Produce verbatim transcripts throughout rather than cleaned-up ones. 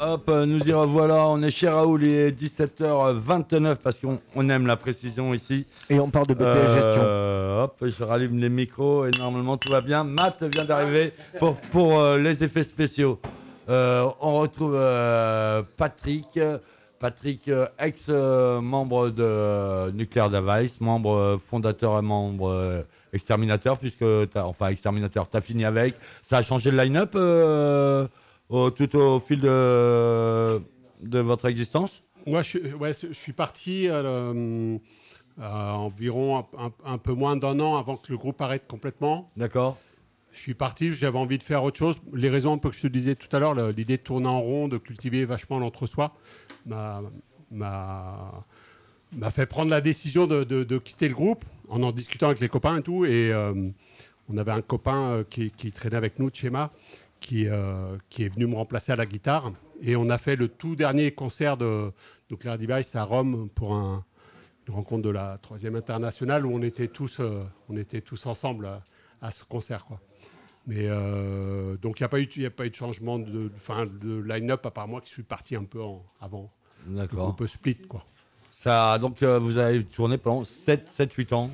Hop, nous y revoilà, on est chez Raoul, il est dix-sept heures vingt-neuf parce qu'on on aime la précision ici. Et on parle de B T S Euh, gestion. Hop, je rallume les micros et normalement tout va bien. Matt vient d'arriver pour, pour euh, les effets spéciaux. Euh, on retrouve euh, Patrick, Patrick euh, ex-membre de euh, Nuclear Device, membre euh, fondateur et membre euh, exterminateur, puisque t'as, enfin exterminateur, t'as fini avec. Ça a changé le line-up euh, au, tout au fil de, de votre existence? Moi, je, suis- ouais, je suis parti euh, euh, environ un, un- un peu moins d'un an avant que le groupe arrête complètement. D'accord. Je suis parti, j'avais envie de faire autre chose. Les raisons un peu que je te disais tout à l'heure, le- l'idée de tourner en rond, de cultiver vachement l'entre-soi, m'a, m'a, m'a fait prendre la décision de, de- de quitter le groupe en en discutant avec les copains et tout. Et euh, on avait un copain euh, qui, qui traînait avec nous de Schéma, qui, euh, qui est venu me remplacer à la guitare. Et on a fait le tout dernier concert de Nuclear Device à Rome pour un, une rencontre de la troisième internationale où on était tous, euh, on était tous ensemble à, à ce concert, quoi. Mais euh, donc il n'y a pas eu, il y a pas eu de changement de, fin, de line-up à part moi qui suis parti un peu en, avant. D'accord. Un peu split, quoi. Ça, donc euh, vous avez tourné pendant sept huit ans.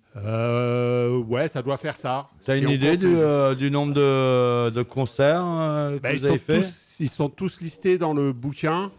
Euh, ouais, ça doit faire ça. T'as Si une on idée compte du, les- euh, du nombre de, de concerts euh, que Ben, ils, vous avez sont fait? tous, ils sont tous listés dans le bouquin.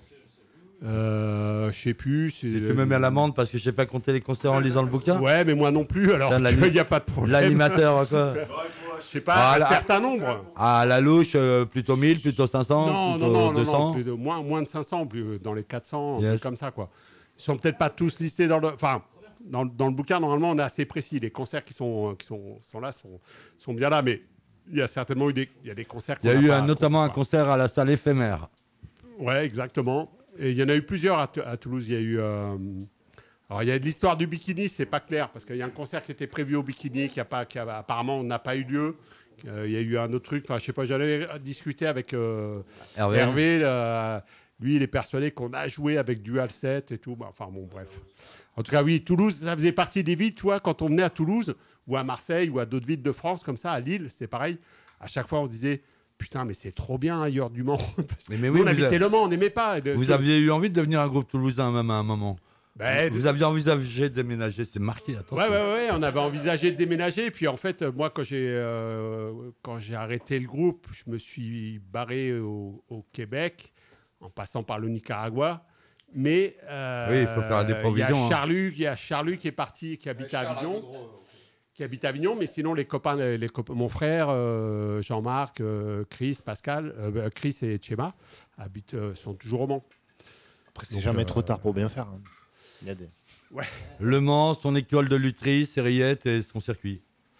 Euh, je sais plus. c'est- Tu me mets à l'amende parce que je sais pas compter les concerts en lisant le bouquin. Ouais, mais moi non plus. Alors, Putain, il n'y a pas de problème. L'animateur, quoi. Je sais pas, Ah, un là- certain nombre. À la louche, euh, plutôt mille, plutôt cinq cents, Non, plutôt non, non, non, deux cents. non, plus de, moins, moins de cinq cents, plus dans les quatre cents, un Yes. truc comme ça, quoi. Ils sont peut-être pas tous listés dans le, enfin, dans, dans le bouquin. Normalement, on est assez précis. Les concerts qui sont, qui sont, sont là sont, sont bien là, mais il y a certainement eu des, il y a des concerts. Il y a qu'on eu n'a un- pas notamment un comptés, quoi. concert à la salle éphémère. Ouais, exactement. Et il y en a eu plusieurs à, T- à Toulouse. Il y a eu. euh, Alors, il y a de l'histoire du bikini, c'est pas clair, parce qu'il y a un concert qui était prévu au bikini, qui a pas, qui a, apparemment n'a pas eu lieu. Euh, il y a eu un autre truc, enfin, je sais pas, j'allais discuter avec euh, Hervé. Hervé. là, lui, il est persuadé qu'on a joué avec Dual Set et tout. Bah, enfin, bon, bref. En tout cas, oui, Toulouse, ça faisait partie des villes, tu vois, quand on venait à Toulouse, ou à Marseille, ou à d'autres villes de France, comme ça, à Lille, c'est pareil. À chaque fois, on se disait. Putain, mais c'est trop bien ailleurs du Mans. Parce que Mais, mais nous, oui, on vous, habitait a- Le Mans, on n'aimait pas. Et de- vous que- aviez eu envie de devenir un groupe toulousain même à un moment. Ben, Vous aviez envisagé de déménager, c'est marqué, attention. Ouais, ouais, ouais, on avait envisagé de déménager. Et puis en fait, euh, moi, quand j'ai, euh, quand j'ai arrêté le groupe, je me suis barré au, au Québec, en passant par le Nicaragua. Mais euh, Oui, il faut faire des provisions, Il y hein. a Charlu, il y a Charlu qui est parti, qui habite à Avignon. Qui habite à Avignon, mais sinon les copains, les, les copains- mon frère, euh, Jean-Marc, euh, Chris, Pascal, euh, Chris et Tchema habitent, euh, sont toujours au Mans. Après, c'est Donc, jamais euh, trop tard pour bien faire. hein. Il y a des... Le Mans, son école de lutherie, ses rillettes et son circuit.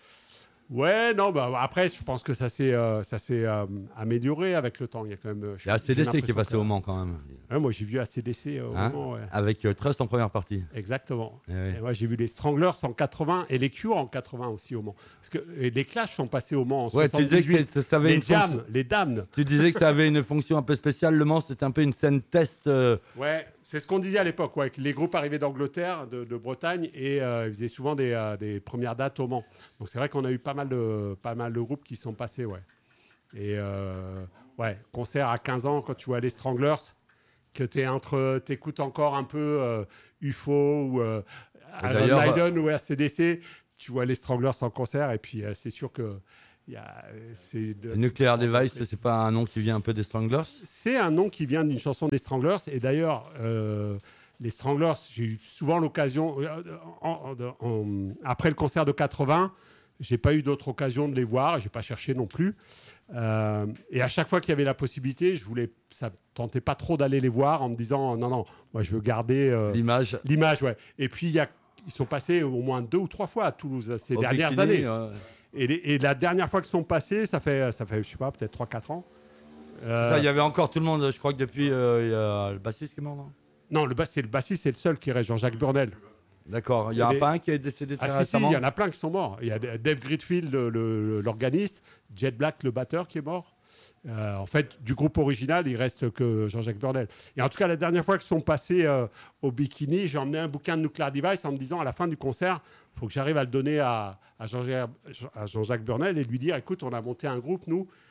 Ouais, non, bah après, je pense que ça s'est, euh, ça s'est euh, amélioré avec le temps. Il y a quand même. euh, Il y a j'ai A C D C qui est l'impression passé que- au Mans quand même. Ouais, moi, j'ai vu A C D C euh, au Hein Mans, ouais. Avec euh, Trust en première partie. Exactement. Eh oui. Et moi, j'ai vu les Stranglers en quatre-vingts et les Cure en quatre-vingts aussi au Mans. Parce que et les Clash sont passés au Mans en Ouais, tu disais soixante-dix-huit. que c'est- ça avait les une fonction- Jam, les Damned. Tu disais que ça avait une fonction un peu spéciale. Le Mans, c'était un peu une scène test. euh, Ouais, c'est ce qu'on disait à l'époque. Ouais, que les groupes arrivaient d'Angleterre, de, de Bretagne, et euh, ils faisaient souvent des, euh, des premières dates au Mans. Donc c'est vrai qu'on a eu pas mal de, pas mal de groupes qui sont passés, ouais. Et euh, ouais, concert à quinze ans, quand tu vois les Stranglers, que tu entre, t'écoutes encore un peu euh, U F O ou euh, Iron d'ailleurs, Maiden ou R C D C, tu vois les Stranglers en concert, et puis euh, c'est sûr que il y a, euh, c'est de- Nuclear Device, c'est pas un nom qui vient un peu des Stranglers? c'est un nom qui vient d'une chanson des Stranglers. Et d'ailleurs, euh, les Stranglers, j'ai eu souvent l'occasion, euh, en- en- en- après le concert de quatre-vingts, j'ai pas eu d'autre occasion de les voir. J'ai pas cherché non plus. Euh, et à chaque fois qu'il y avait la possibilité, je voulais, ça me tentait pas trop d'aller les voir en me disant non, non, moi je veux garder euh, L'image. l'image. Ouais. Et puis il y a, ils sont passés au moins deux ou trois fois à Toulouse ces Au dernières bikini, années. ouais. Et, les- et la dernière fois qu'ils sont passés, ça fait, ça fait, je sais pas, peut-être trois quatre ans. Euh, Ça, il y avait encore tout le monde. Je crois que depuis, euh, il y a le bassiste qui est mort, non? Non, le, bas- c'est le bassiste, c'est le seul qui reste, Jean-Jacques Burnel. D'accord. Il y a Il y a un des- pas un qui est décédé très Ah si, si, récemment. il y en a plein qui sont morts. Il y a Dave Gridfield, le- le- l'organiste, Jet Black, le batteur, qui est mort. Euh, en fait, du groupe original, il reste que Jean-Jacques Burnel. Et en tout cas, la dernière fois qu'ils sont passés euh, au bikini, j'ai emmené un bouquin de Nuclear Device en me disant, à la fin du concert, il faut que j'arrive à le donner à, à Jean-Jacques à Jean-Jacques Burnel et lui dire, écoute, on a monté un groupe, nous,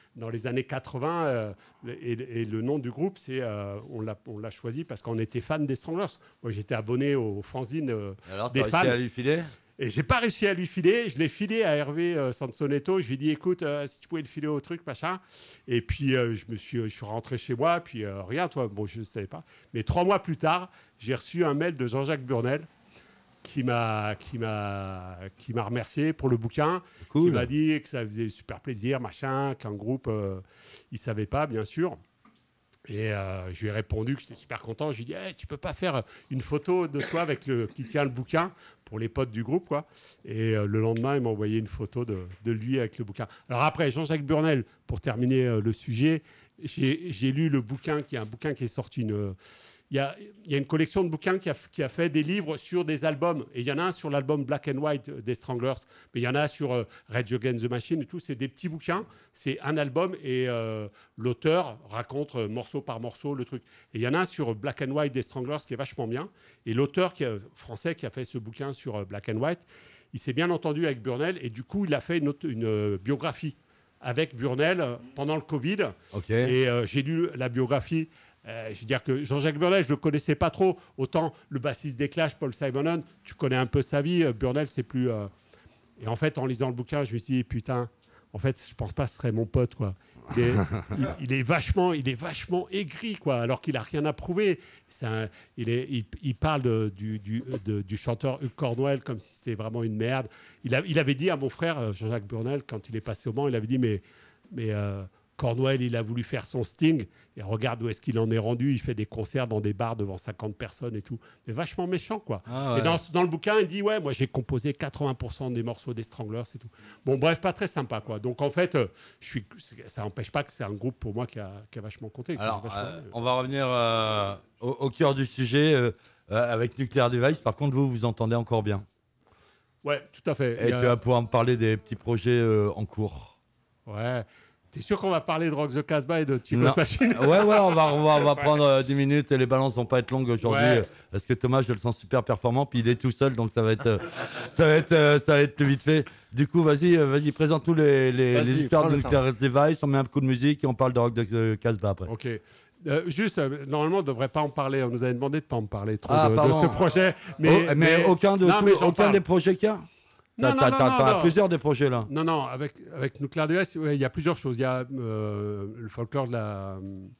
dans les années quatre-vingts, euh, et, et le nom du groupe, c'est, euh, on, l'a, on l'a choisi parce qu'on était fan des Stranglers. Moi, j'étais abonné au fanzine euh, Alors, des t'as fans. réussi à lui filer? Et j'ai pas réussi à lui filer. Je l'ai filé à Hervé euh, Sansonetto. Je lui ai dit, écoute, euh, si tu pouvais le filer au truc, machin. Et puis, euh, je me suis, je suis rentré chez moi. Puis, euh, rien, toi, bon, je ne savais pas. Mais trois mois plus tard, j'ai reçu un mail de Jean-Jacques Burnel qui m'a, qui m'a, qui m'a remercié pour le bouquin. Cool. Qui m'a dit que ça faisait super plaisir, machin, qu'un groupe, euh, il savait pas, bien sûr. Et euh, je lui ai répondu que j'étais super content. Je lui ai dit, hey, tu peux pas faire une photo de toi avec le qui tient le bouquin pour les potes du groupe, quoi. Et euh, le lendemain, il m'a envoyé une photo de, de lui avec le bouquin. Alors après, Jean-Jacques Burnel, pour terminer euh, le sujet, j'ai, j'ai lu le bouquin, qui est un bouquin qui est sorti une... Il y, a, il y a une collection de bouquins qui a, qui a fait des livres sur des albums. Et il y en a un sur l'album Black and White des Stranglers. Mais il y en a sur euh, Rage Against the Machine et tout. C'est des petits bouquins. C'est un album et euh, l'auteur raconte euh, morceau par morceau le truc. Et il y en a un sur Black and White des Stranglers qui est vachement bien. Et l'auteur qui est français qui a fait ce bouquin sur euh, Black and White, il s'est bien entendu avec Burnel. Et du coup, il a fait une, autre, une euh, biographie avec Burnel euh, pendant le Covid. Okay. Et euh, j'ai lu la biographie. Euh, je veux dire que Jean-Jacques Burnel, je ne le connaissais pas trop. Autant le bassiste des Clash, Paul Simonon, tu connais un peu sa vie. Burnel, c'est plus... Euh... Et en fait, en lisant le bouquin, je me suis dit, putain, en fait, je ne pense pas que ce serait mon pote, quoi. Il est, il, il est, vachement, il est vachement aigri, quoi, alors qu'il n'a rien à prouver. C'est un, il, est, il, il parle de, du, du, de, du chanteur Hugh Cornwell comme si c'était vraiment une merde. Il, a, il avait dit à mon frère, Jean-Jacques Burnel, quand il est passé au Mans, il avait dit, mais... mais euh, Cornwell, il a voulu faire son Sting, et regarde où est-ce qu'il en est rendu. Il fait des concerts dans des bars devant cinquante personnes et tout. Mais vachement méchant, quoi. Ah ouais. Et dans, dans le bouquin, il dit, ouais, moi, j'ai composé quatre-vingts pour cent des morceaux des Stranglers et tout. Bon, bref, pas très sympa, quoi. Donc, en fait, euh, je suis, ça n'empêche pas que c'est un groupe, pour moi, qui a, qui a vachement compté. Quoi. Alors, vachement, euh, on va revenir euh, au, au cœur du sujet euh, euh, avec Nuclear Device. Par contre, vous, vous entendez encore bien. Ouais, tout à fait. Et il tu a... vas pouvoir me parler des petits projets euh, en cours. Ouais. T'es sûr qu'on va parler de Rock the Casbah et de Chico's Machine? Ouais, ouais, on va, on va, on va prendre euh, dix minutes et les balances vont pas être longues aujourd'hui. Ouais. Parce que Thomas, je le sens super performant, puis il est tout seul, donc ça va être, euh, ça va être, euh, ça va être plus vite fait. Du coup, vas-y, euh, vas-y, présente-nous les, les, Vas-y, les histoires prends de le Nuclear Device, on met un coup de musique et on parle de Rock the Casbah après. Ok. Euh, juste, euh, normalement, on ne devrait pas en parler. On nous avait demandé de ne pas en parler trop Ah, de, de pardon. ce projet. Mais, Oh, mais, mais- aucun, de non, tout- mais j'en aucun parle. des projets qu'il y a. Non, T'as- non, t'as- non, t'as- non, t'as non. plusieurs des projets là. Non, non, avec, avec Nuclear Device, ouais, il y a plusieurs choses. Il y a euh, le folklore de la,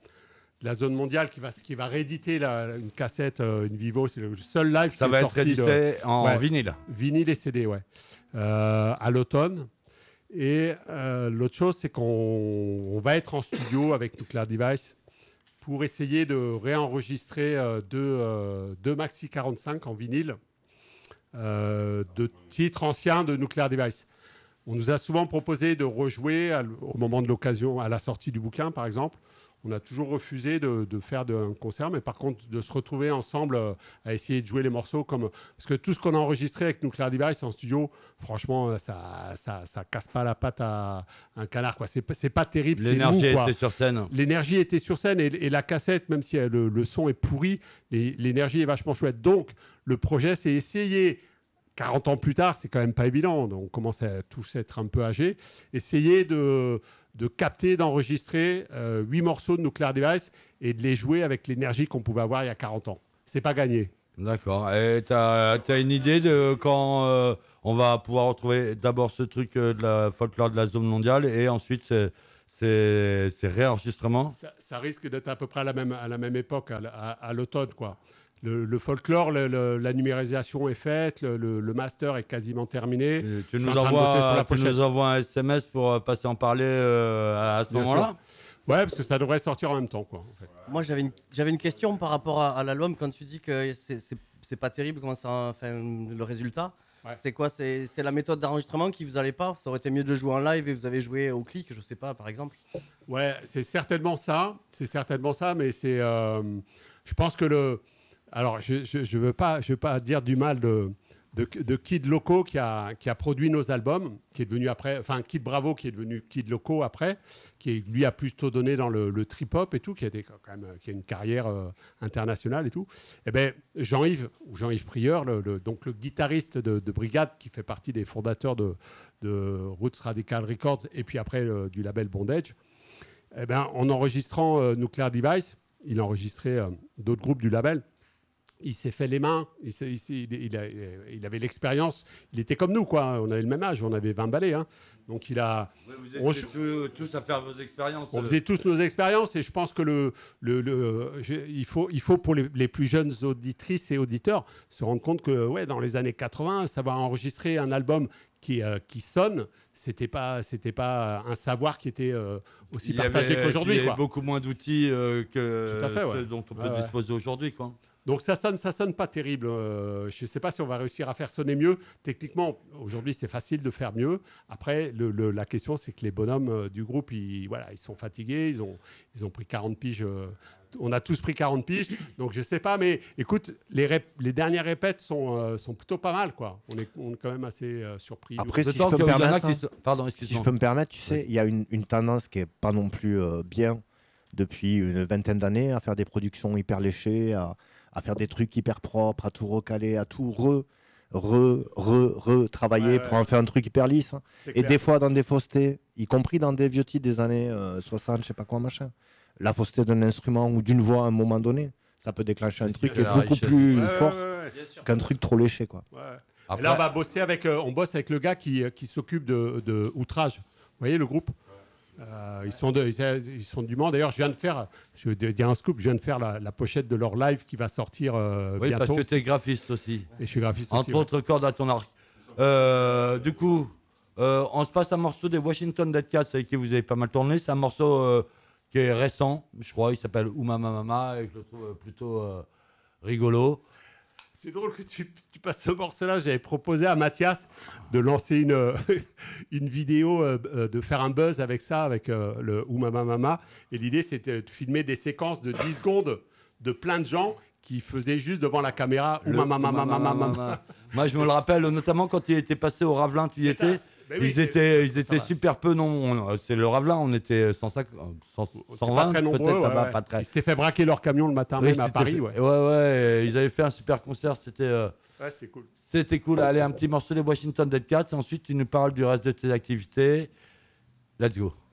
de la zone mondiale qui va, qui va rééditer la, une cassette, euh, une Vivo. C'est le seul live Ça qui va est être sorti de réédité en Ouais. vinyle. vinyle et C D, ouais, euh, à l'automne. Et euh, l'autre chose, c'est qu'on on va être en studio avec Nuclear Device pour essayer de réenregistrer euh, deux, euh, deux Maxi quarante-cinq en vinyle. Euh, de titres anciens de Nuclear Device. On nous a souvent proposé de rejouer à, au moment de l'occasion, à la sortie du bouquin, par exemple. On a toujours refusé de, de faire de, un concert, mais par contre, de se retrouver ensemble euh, à essayer de jouer les morceaux. Comme... Parce que tout ce qu'on a enregistré avec Nuclear Device en studio, franchement, ça ça, ça casse pas la patte à un canard. Quoi. C'est, c'est pas terrible, c'est L'énergie mou, quoi. était sur scène. L'énergie était sur scène et, et la cassette, même si le, le son est pourri, les, l'énergie est vachement chouette. Donc, le projet, c'est essayer, quarante ans plus tard, c'est quand même pas évident, donc on commence à tous être un peu âgés, essayer de, de capter, d'enregistrer euh, huit morceaux de Nuclear Device et de les jouer avec l'énergie qu'on pouvait avoir il y a quarante ans. C'est pas gagné. D'accord. Et tu as une idée de quand euh, on va pouvoir retrouver d'abord ce truc euh, de la folklore de la zone mondiale et ensuite ces, ces, ces réenregistrements? Ça, ça risque d'être à peu près à la même, à la même époque, à, à, à l'automne, quoi. Le, le folklore, le, le, la numérisation est faite, le, le, le master est quasiment terminé. Tu, tu Je nous suis en train de bosser sur envoies, la tu pochette. nous envoies un S M S pour euh, passer en parler euh, à, à ce Bien moment-là? Ouais, parce que ça devrait sortir en même temps, quoi. En fait. Moi, j'avais une, j'avais une question par rapport à, à l'album. Quand tu dis que c'est, c'est, c'est pas terrible, comment ça, enfin, le résultat, Ouais. c'est quoi? c'est, c'est la méthode d'enregistrement qui vous allait pas? Ça aurait été mieux de jouer en live et vous avez joué au clic, je sais pas, par exemple. Ouais, c'est certainement ça. C'est certainement ça, mais c'est. Euh, je pense que le. Alors, je je, je veux pas, je veux pas dire du mal de. De, de Kid Loco qui a, qui a produit nos albums, qui est devenu après, enfin Kid Bravo qui est devenu Kid Loco après, qui lui a plutôt donné dans le, le trip-hop et tout, qui a été quand même, qui a une carrière euh, internationale et tout. Et ben Jean-Yves, ou Jean-Yves Prieur, le, le, donc le guitariste de, de Brigade, qui fait partie des fondateurs de, de Roots Radical Records et puis après euh, du label Bondage, Eh ben, en enregistrant euh, Nuclear Device, il a enregistré euh, d'autres groupes du label. Il s'est fait les mains, il, s'est- il s'est- il- il a- il avait l'expérience. Il était comme nous, quoi. On avait le même âge, on avait vingt balais. Hein. Donc il a. Ouais, vous On étiez tous, tous à faire vos expériences. On euh. faisait tous nos expériences et je pense que le, le, le- je- il, faut, il faut pour les, les plus jeunes auditrices et auditeurs se rendre compte que ouais, dans les années quatre-vingts, savoir enregistrer un album qui, euh, qui sonne, c'était pas, c'était pas un savoir qui était euh, aussi Il y partagé avait- qu'aujourd'hui. Il y avait quoi. beaucoup moins d'outils euh, que Tout à fait, ouais. ceux dont on peut Ouais, ouais. disposer aujourd'hui. Quoi. Donc ça sonne, ça sonne pas terrible. Euh, je ne sais pas si on va réussir à faire sonner mieux. Techniquement, aujourd'hui, c'est facile de faire mieux. Après, le, le- la question, c'est que les bonhommes euh, du groupe, ils, voilà, ils sont fatigués. Ils ont, ils ont pris quarante piges. euh, on a tous pris quarante piges. Donc je ne sais pas, mais écoute, les, rép- les dernières répètes sont, euh, sont plutôt pas mal, quoi. On est, on est quand même assez euh, surpris. Après, si D'autant je peux qu'il me y en a permettre, qui hein, se- Pardon, si je excuse-moi. peux me permettre, tu sais, il y a une, une tendance qui est pas non plus euh, bien depuis une vingtaine d'années à faire des productions hyper léchées, à, à faire des trucs hyper propres, à tout recaler, à tout re, re, re, re travailler Ouais, ouais, pour en faire un truc hyper lisse. hein. C'est Et clair. des fois dans des faussetés, y compris dans des vieux titres des années euh, soixante, je sais pas quoi, machin. La fausseté d'un instrument ou d'une voix à un moment donné, ça peut déclencher un C'est ce truc qui qui est fait la beaucoup richesse. plus Ouais, ouais, fort ouais, ouais. qu'un truc trop léché, quoi. Ouais. Après, Et là, on va bosser avec, euh, on bosse avec le gars qui, qui s'occupe de, de Outrage. Vous voyez le groupe Euh, ils, sont de, ils, ils sont du Mans. D'ailleurs, je viens de faire, je vais dire un scoop, je viens de faire la, la pochette de leur live qui va sortir euh, oui, bientôt. parce que tu es graphiste aussi. Et je suis graphiste Entre aussi. ouais. autres cordes à ton arc. Euh, du coup, euh, on se passe un morceau des Washington Dead Cats avec qui vous avez pas mal tourné. C'est un morceau euh, qui est récent, je crois. Il s'appelle Oumama Mama et je le trouve euh, plutôt euh, rigolo. C'est drôle que tu, tu passes ce morceau-là. J'avais proposé à Mathias de lancer une, euh, une vidéo, euh, euh, de faire un buzz avec ça, avec euh, le Oumama Mama. Et l'idée, c'était de filmer des séquences de dix secondes de plein de gens qui faisaient juste devant la caméra Le Oumama Mama Oumama Mama Mama. Mama. Moi, je me le rappelle, notamment quand il était passé au Ravelin, tu y C'est ça, étais. c'est- ben oui, ils c'est- étaient, ils ça étaient va. super peu, non, on- c'est le Ravelin, on était cent cinquante, cent, On était cent pas vingt très nombreux. peut-être, ouais, là-bas, ouais. pas très. Ils s'étaient fait braquer leur camion le matin Oui, même à c'était Paris. fait- Ouais, ouais, ouais, ils avaient fait un super concert, c'était, euh, ouais c'était cool. c'était cool. Allez, un petit morceau des Washington Dead Cats, et ensuite tu nous parles du reste de tes activités. Let's go.